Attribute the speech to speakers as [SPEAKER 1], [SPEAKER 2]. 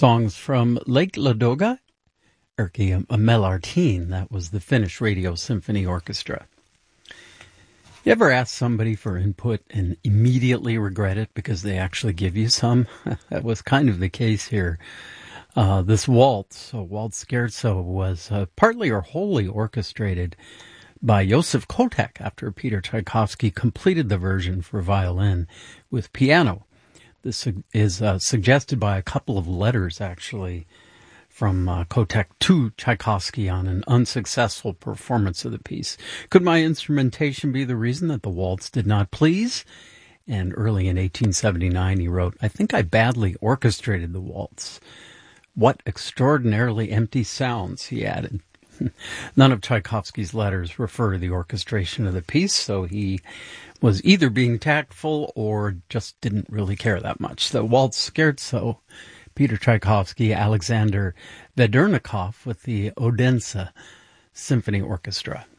[SPEAKER 1] Songs from Lake Ladoga, Erkki Melartin. That was the Finnish Radio Symphony Orchestra. You ever ask somebody for input and immediately regret it because they actually give you some? That was kind of the case here. This waltz scherzo, was partly or wholly orchestrated by Josef Kotek after Peter Tchaikovsky completed the version for violin with piano. This is suggested by a couple of letters, actually, from Kotek to Tchaikovsky on an unsuccessful performance of the piece. Could my instrumentation be the reason that the waltz did not please? And early in 1879, he wrote, "I think I badly orchestrated the waltz. What extraordinarily empty sounds," he added. None of Tchaikovsky's letters refer to the orchestration of the piece, so he was either being tactful or just didn't really care that much. The waltz scherzo, Peter Tchaikovsky, Alexander Vedernikov with the Odense Symphony Orchestra.